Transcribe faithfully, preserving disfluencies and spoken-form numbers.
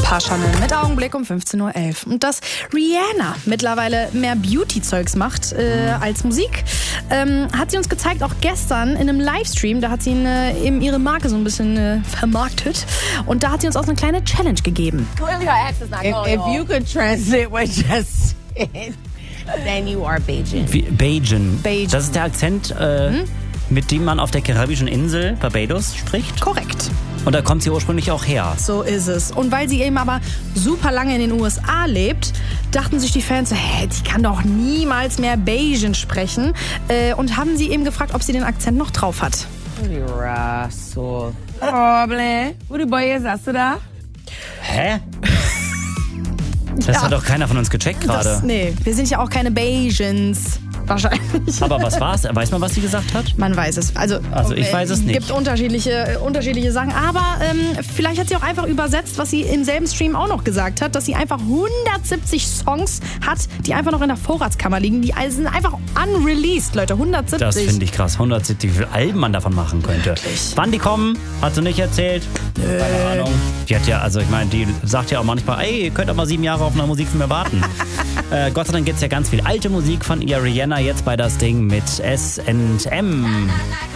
Paschanen mit Augenblick um fünfzehn Uhr elf. Und dass Rihanna mittlerweile mehr Beauty-Zeugs macht äh, als Musik, ähm, hat sie uns gezeigt, auch gestern in einem Livestream. Da hat sie äh, eben ihre Marke so ein bisschen äh, vermarktet. Und da hat sie uns auch so eine kleine Challenge gegeben. If, if you could translate what just said, then you are Bajan. Wie, Bajan. Bajan. Das ist der Akzent, äh, hm? mit dem man auf der karibischen Insel Barbados spricht. Korrekt. Und da kommt sie ursprünglich auch her. So ist es. Und weil sie eben aber super lange in den U S A lebt, dachten sich die Fans, hä, die kann doch niemals mehr Bajan sprechen. Äh, und haben sie eben gefragt, ob sie den Akzent noch drauf hat. Rasul. Oh, Blair. Wo die Boy ist, hast du da? Hä? Das Ja. hat doch keiner von uns gecheckt gerade. Nee, wir sind ja auch keine Bajans. Wahrscheinlich. Aber was war's? Weiß man, was sie gesagt hat? Man weiß es. Also, Also ich weiß es Es nicht. gibt unterschiedliche, unterschiedliche Sachen. Aber ähm, vielleicht hat sie auch einfach übersetzt, was sie im selben Stream auch noch gesagt hat, dass sie einfach hundertsiebzig Songs hat, die einfach noch in der Vorratskammer liegen. Die sind einfach unreleased, Leute. hundertsiebzig. Das finde ich krass. hundertsiebzig, wie viele Alben man davon machen könnte. Wirklich? Wann die kommen, hat sie nicht erzählt. Nö. Keine Ahnung. Die hat ja, also ich meine, die sagt ja auch manchmal, ey, ihr könnt auch mal sieben Jahre auf eine Musik von mir warten. äh, Gott sei Dank gibt es ja ganz viel alte Musik von ihr. Rihanna jetzt bei das Ding mit S and M.